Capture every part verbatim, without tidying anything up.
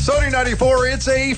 Sunny ninety-four, it's a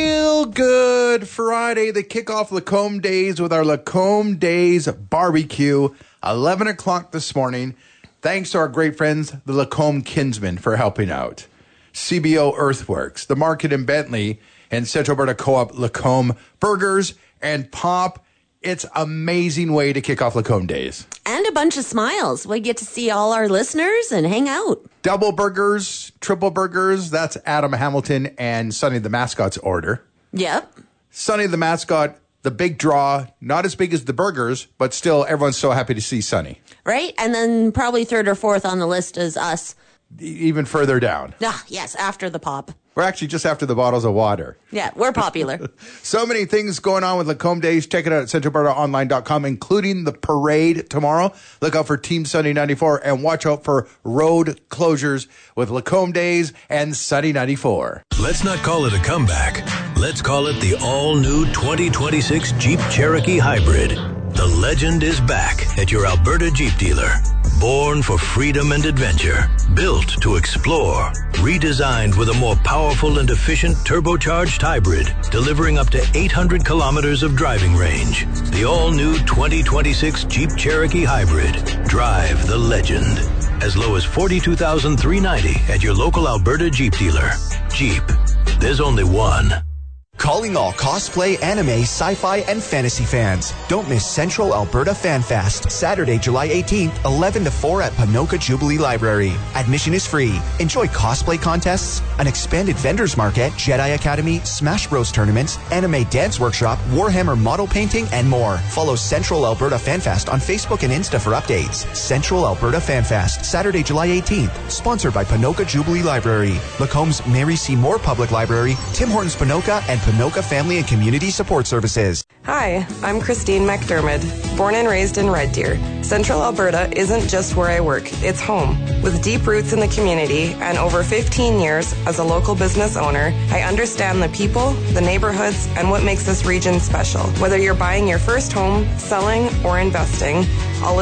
feel-good Friday. They kick off Lacombe Days with our Lacombe Days barbecue, eleven o'clock this morning. Thanks to our great friends, the Lacombe Kinsmen, for helping out. C B O Earthworks, the Market in Bentley, and Central Alberta Co-op Lacombe Burgers and Pop. It's an amazing way to kick off Lacombe Days. And a bunch of smiles. We get to see all our listeners and hang out. Double burgers, triple burgers. That's Adam Hamilton and Sonny the Mascot's order. Yep. Sonny the Mascot, the big draw. Not as big as the burgers, but still everyone's so happy to see Sonny. Right? And then probably third or fourth on the list is us. Even further down. Ah, yes, after the pop. We're actually just after the bottles of water. Yeah, we're popular. So many things going on with Lacombe Days. Check it out at central alberta online dot com, including the parade tomorrow. Look out for Team Sunny ninety-four and watch out for road closures with Lacombe Days and Sunny ninety-four. Let's not call it a comeback. Let's call it the all-new twenty twenty-six Jeep Cherokee Hybrid. The legend is back at your Alberta Jeep dealer. Born for freedom and adventure, built to explore, redesigned with a more powerful and efficient turbocharged hybrid, delivering up to eight hundred kilometers of driving range. The all-new twenty twenty-six Jeep Cherokee Hybrid. Drive the legend. As low as forty-two thousand three hundred ninety dollars at your local Alberta Jeep dealer. Jeep. There's only one. Calling all cosplay, anime, sci-fi, and fantasy fans. Don't miss Central Alberta Fan Fest, Saturday, July eighteenth, eleven to four at Ponoka Jubilee Library. Admission is free. Enjoy cosplay contests, an expanded vendors market, Jedi Academy, Smash Bros tournaments, anime dance workshop, Warhammer model painting, and more. Follow Central Alberta Fan Fest on Facebook and Insta for updates. Central Alberta Fan Fest, Saturday, July eighteenth. Sponsored by Ponoka Jubilee Library, Lacombe's Mary C. Moore Public Library, Tim Hortons Ponoka, and Ponoka Family and Community Support Services. Hi, I'm Christine McDermott, born and raised in Red Deer. Central Alberta isn't just where I work, it's home. With deep roots in the community and over fifteen years as a local business owner, I understand the people, the neighborhoods, and what makes this region special. Whether you're buying your first home, selling, or investing, I'll